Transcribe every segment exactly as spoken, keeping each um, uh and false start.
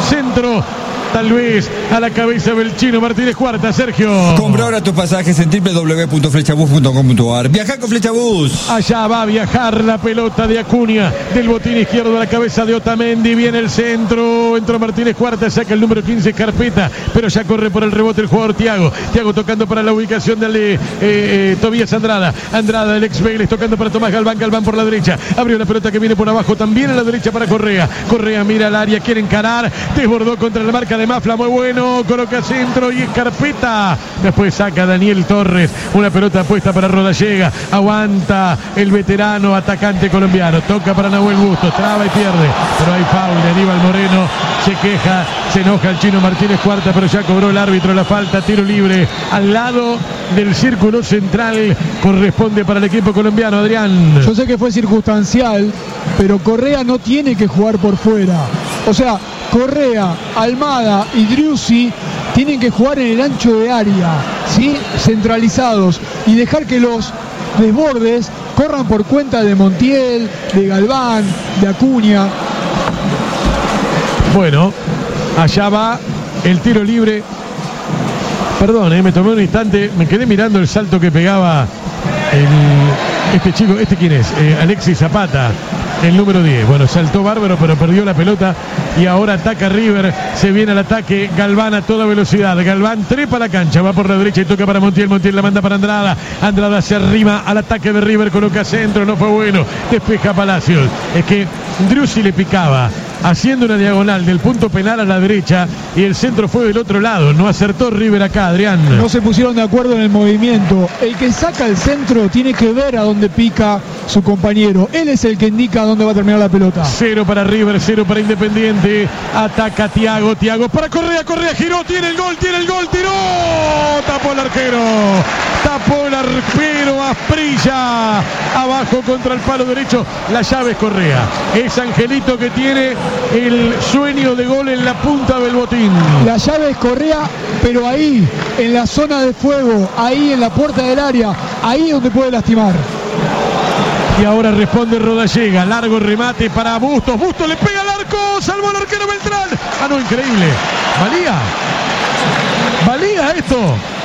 centro. Tal vez a la cabeza del chino Martínez Cuarta, Sergio. Compra ahora tus pasajes en doble u doble u doble u punto flechabus punto com punto a r. Viaja con Flechabus. Allá va a viajar la pelota de Acuña. Del botín izquierdo a la cabeza de Otamendi. Viene el centro. Entró Martínez Cuarta. Saca el número quince, Carpeta. Pero ya corre por el rebote el jugador Thiago. Thiago tocando para la ubicación de eh, eh, Tobías Andrada. Andrada, el ex Vélez, tocando para Tomás Galván. Galván por la derecha. Abrió la pelota que viene por abajo. También a la derecha para Correa. Correa mira al área. Quiere encarar. Desbordó contra la marca de Mafla, muy bueno, coloca centro y Escarpeta. Después saca Daniel Torres, una pelota puesta para Rodallega. Aguanta el veterano atacante colombiano. Toca para Nahuel Bustos, traba y pierde. Pero hay foul de Aníbal Moreno. Se queja, se enoja el chino Martínez Cuarta, pero ya cobró el árbitro la falta. Tiro libre al lado del círculo central. Corresponde para el equipo colombiano, Adrián. Yo sé que fue circunstancial, pero Correa no tiene que jugar por fuera. O sea, Correa, Almada y Driussi tienen que jugar en el ancho de área, ¿sí? Centralizados, y dejar que los desbordes corran por cuenta de Montiel, de Galván, de Acuña. Bueno, allá va el tiro libre. Perdón, eh, me tomé un instante, me quedé mirando el salto que pegaba el, este chico. ¿Este quién es? Eh, Alexis Zapata, el número diez. Bueno, saltó bárbaro, pero perdió la pelota y ahora ataca River. Se viene al ataque Galván a toda velocidad. Galván trepa la cancha, va por la derecha y toca para Montiel. Montiel la manda para Andrada. Andrada se arrima al ataque de River, coloca centro, no fue bueno. Despeja Palacios. Es que Driussi le picaba, haciendo una diagonal del punto penal a la derecha y el centro fue del otro lado. No acertó River acá, Adrián. No se pusieron de acuerdo en el movimiento. El que saca el centro tiene que ver a dónde pica su compañero. Él es el que indica dónde va a terminar la pelota. Cero para River, cero para Independiente. Ataca Thiago, Thiago para Correa, Correa giró, tiene el gol, tiene el gol, tiró. Tapó el arquero. Tapó el arquero, Asprilla. Abajo contra el palo derecho. La llave es Correa. Es Angelito que tiene el sueño de gol en la punta del botín. La llave es Correa, pero ahí, en la zona de fuego, ahí en la puerta del área, ahí es donde puede lastimar. Y ahora responde Rodallega, largo remate para Bustos. Bustos le pega al arco, salvó al arquero Beltrán. Ah, no, increíble. ¿Valía? ¿Valía esto?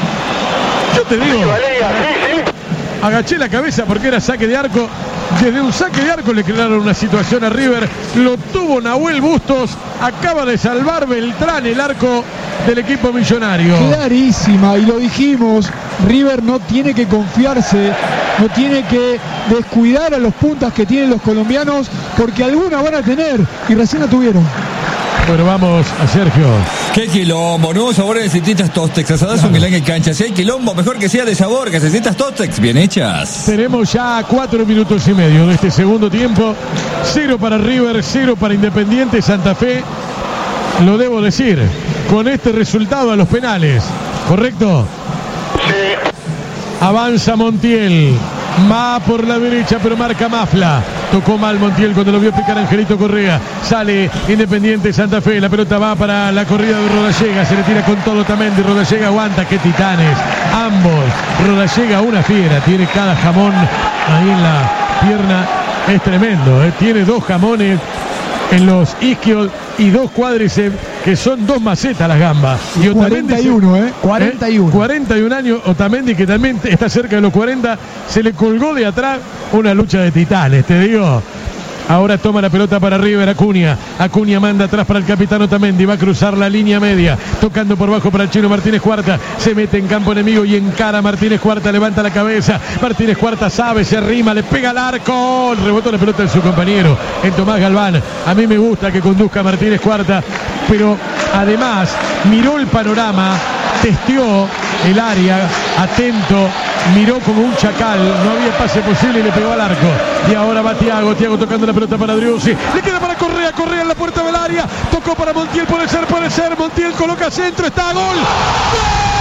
Yo te digo. Sí, valía, sí, sí. Agaché la cabeza porque era saque de arco. Desde un saque de arco le crearon una situación a River. Lo tuvo Nahuel Bustos. Acaba de salvar Beltrán el arco del equipo millonario. Clarísima, y lo dijimos. River no tiene que confiarse, no tiene que descuidar a los puntas que tienen los colombianos, porque alguna van a tener y recién la tuvieron. Bueno, vamos a Sergio. Qué quilombo, nuevos sabores de Cecitas Tostex, asadas un en cancha. Si hay quilombo, mejor que sea de sabor, que Cecitas Tostex, bien hechas. Tenemos ya cuatro minutos y medio de este segundo tiempo. Cero para River, cero para Independiente Santa Fe. Lo debo decir, con este resultado a los penales, ¿correcto? Sí. Avanza Montiel. Va por la derecha, pero marca Mafla. Tocó mal Montiel cuando lo vio picar Angelito Correa. Sale Independiente Santa Fe. La pelota va para la corrida de Rodallega. Se le tira con todo Otamendi. Rodallega aguanta. Qué titanes. Ambos. Rodallega una fiera. Tiene cada jamón ahí en la pierna. Es tremendo, ¿eh? Tiene dos jamones en los isquios y dos cuádriceps, que son dos macetas las gambas. Y cuarenta y uno, ¿eh? cuarenta y uno. ¿eh? cuarenta y un años. Otamendi, que también está cerca de los cuarenta, se le colgó de atrás. Una lucha de titanes, te digo. Ahora toma la pelota para River, Acuña. Acuña manda atrás para el capitán Otamendi. Va a cruzar la línea media. Tocando por bajo para el chino Martínez Cuarta. Se mete en campo enemigo y encara Martínez Cuarta. Levanta la cabeza. Martínez Cuarta sabe, se arrima, le pega al arco. Rebotó la pelota de su compañero, en Tomás Galván. A mí me gusta que conduzca Martínez Cuarta, pero además miró el panorama, testeó el área, atento, miró como un chacal, no había pase posible y le pegó al arco. Y ahora va Thiago, Thiago tocando la pelota para Driussi, le queda para Correa, Correa en la puerta del área, tocó para Montiel, puede ser, puede ser, Montiel coloca centro, está a gol. ¡Gol!